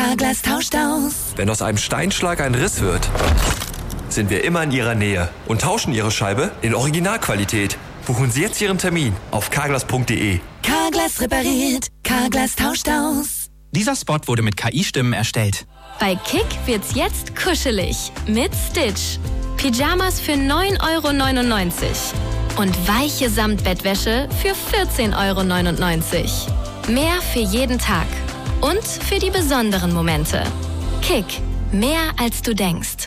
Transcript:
Carglass tauscht aus. Wenn aus einem Steinschlag ein Riss wird, sind wir immer in Ihrer Nähe und tauschen Ihre Scheibe in Originalqualität. Buchen Sie jetzt Ihren Termin auf carglass.de. Carglass repariert, Carglass tauscht aus. Dieser Spot wurde mit KI-Stimmen erstellt. Bei Kick wird's jetzt kuschelig mit Stitch. Pyjamas für 9,99 € und weiche Samtbettwäsche für 14,99 €. Mehr für jeden Tag und für die besonderen Momente. Kick, mehr als du denkst.